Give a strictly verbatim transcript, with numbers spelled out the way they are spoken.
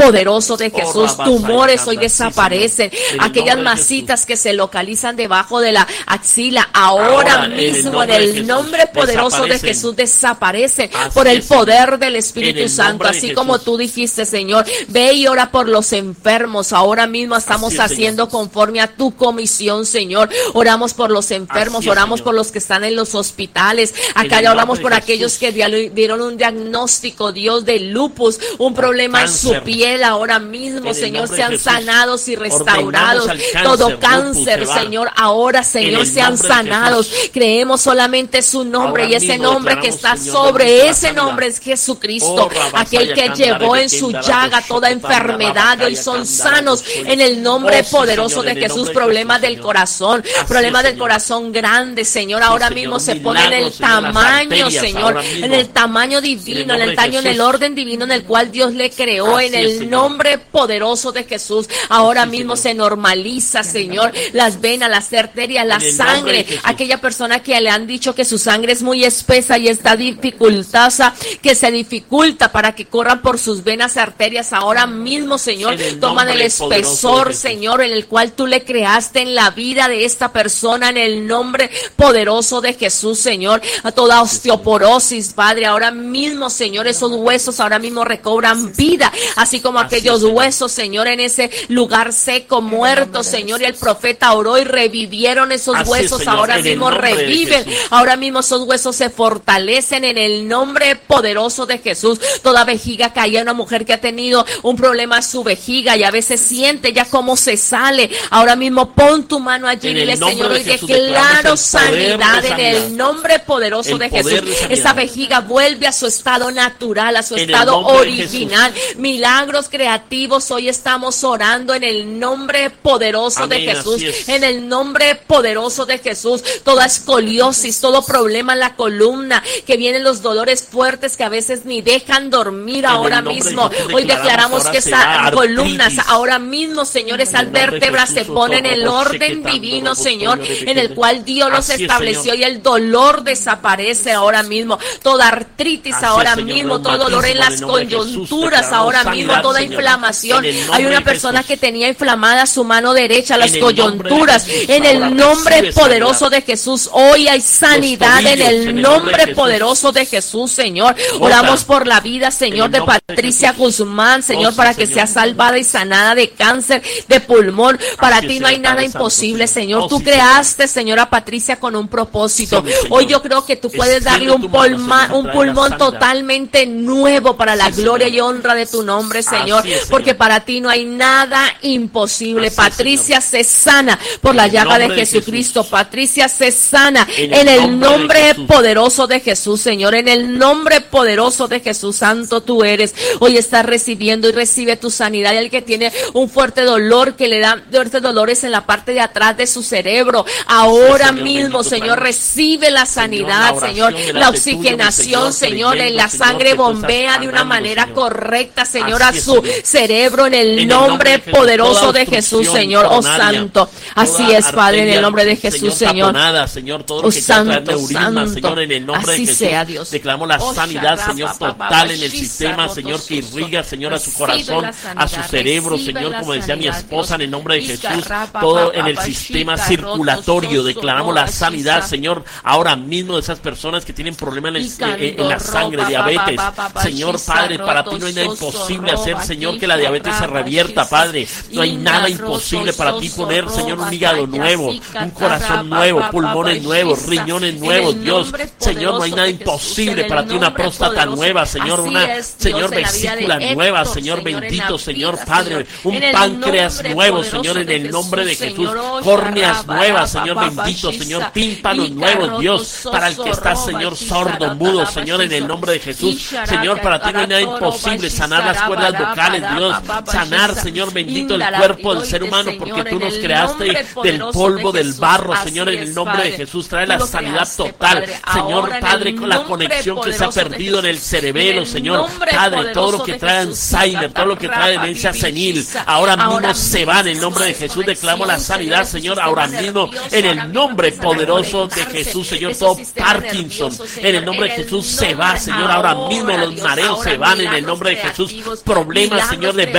poderoso de Jesús. Tumores hoy desaparecen. Aquellas masitas que se localizan debajo de la axila, ahora mismo en el nombre poderoso de Jesús desaparecen por el poder del Espíritu Santo. Así como tú dijiste, Señor, ve y ora por los enfermos. Ahora mismo estamos haciendo conforme a tu comisión, Señor. Oramos por los enfermos, oramos por los que están en los hospitales. Acá ya oramos por aquellos que dieron un diagnóstico, Dios, de lupus, un problema en su piel. Ahora mismo, Señor, sean sanados y restaurados. Todo cáncer, Señor, ahora, Señor, sean sanados. Creemos solamente su nombre, y ese nombre que está sobre ese nombre es Jesucristo, aquel que llevó en su llaga toda enfermedad. Hoy son sanos en el nombre poderoso de Jesús. Problemas del corazón, problemas del corazón grandes, Señor, ahora mismo se ponen en el tamaño, Señor, en el tamaño divino, en el tamaño, en el orden divino en el cual Dios le creó, en el nombre poderoso de Jesús. Ahora mismo se normaliza, Señor, las venas, las arterias, la sangre. Aquella persona que le han dicho que su sangre es muy espesa y está dificultosa, que se dificulta para que corran por sus venas, arterias, ahora mismo, Señor, toman el espesor, Señor, en el cual tú le creaste en la vida de esta persona, en el nombre poderoso de Jesús, Señor. A toda osteoporosis, Padre, ahora mismo, Señor, esos huesos ahora mismo recobran vida, así como aquellos huesos, Señor, en ese lugar seco, muerto, Señor, y el profeta oró y revivieron esos huesos, ahora mismo reviven, ahora mismo esos huesos se fortalecen en el nombre poderoso de Jesús. Toda vejiga caída, una mujer que ha tenido un problema en su vejiga y a veces siente ya cómo se sale, ahora mismo pon tu mano allí y dile, Señor, hoy declaro sanidad en el nombre poderoso de Jesús. Esa vejiga vuelve a su estado natural, a su estado original. Milagros creativos, hoy estamos orando en el nombre poderoso de Jesús, en el nombre poderoso de Jesús. Toda escoliosis, todo problema en la columna, que vienen los dolores fuertes que a veces ni dejan dormir, ahora mismo, hoy declaramos que esa columna, ahora mismo, Señor, esas vértebras se ponen en el orden divino, Señor, en el cual Dios los estableció, y el dolor desaparece ahora mismo. Toda artritis ahora mismo, todo dolor en las coyunturas ahora mismo, toda inflamación. Hay una persona que tenía inflamada su mano derecha, las coyunturas, en el nombre poderoso de Jesús. Hoy hay sanidad en el nombre poderoso de Jesús, Señor. Oramos por la vida, Señor, de Patricia Guzmán, Señor, para que sea salvada y sanada de cáncer de pulmón. Para ti no hay nada imposible, Señor. Tú creaste, Señor, a Patricia con un propósito. Hoy yo creo que tú puedes darle un pulmón, un pulmón totalmente nuevo para la gloria y honra de tu nombre, Señor, porque para ti no hay nada imposible. Patricia se sana por la llaga de Jesucristo. Patricia se sana en el nombre poderoso de Jesús, Señor, en el nombre poderoso de Jesús. Santo tú eres. Hoy estás recibiendo y recibe tu sanidad. Y el que tiene un fuerte dolor, que le da fuertes dolores en la parte de atrás de su cerebro, ahora mismo, Señor, recibe la sanidad, Señor, la oxigenación, Señor, en la sangre bombea de una manera correcta, Señor, a su cerebro, en el nombre poderoso de Jesús, Señor. Oh Santo, así es, Padre, en el nombre de Jesús, Señor. Oh Santo, Santo, así sea, Dios. Declaramos la sanidad, Señor, total en el sistema, Señor, que irriga, Señor, a su corazón, a su cerebro, Señor, como decía mi esposa, en el nombre de Jesús, todo en el sistema circulatorio. Declaramos la sanidad, Señor, ahora mismo de esas personas que tienen problemas en, el, en, en la sangre, diabetes. Señor, Padre, para ti no hay nada imposible hacer, Señor, que la diabetes se revierta, Padre. No hay nada imposible para ti poner, Señor, un hígado nuevo, un corazón nuevo, pulmones nuevos, riñones nuevos, Dios. Señor, no hay nada imposible para ti, una próstata nueva, Señor, una, Señor, vesícula nueva, Señor, bendito, Señor, Padre, un páncreas nuevo, Señor, en el nombre de Jesús, córneas nuevas, Señor, bendito, Señor, tímpanos nuevos, Dios, para el que está, Señor, sordo, mudo, Señor, en el nombre de Jesús. Señor, para ti no hay nada imposible, sanar las cuerdas vocales, Dios, sanar, Señor, bendito, el cuerpo del ser humano, porque tú nos creaste del polvo, del barro, Señor, en el nombre de Jesús. Trae la sanidad total, Señor, Padre, con la conexión que se ha perdido en el cerebelo, Señor, Padre, todo lo que trae Alzheimer, todo lo que trae demencia senil, ahora mismo se va en el nombre de Jesús. Declamo la sanidad, Señor, ahora mismo en el nombre poderoso de Jesús, Señor. Todo Parkinson, en el nombre de Jesús se va, Señor, ahora mismo los mareos se van en el nombre de Jesús. Problemas, Señor, de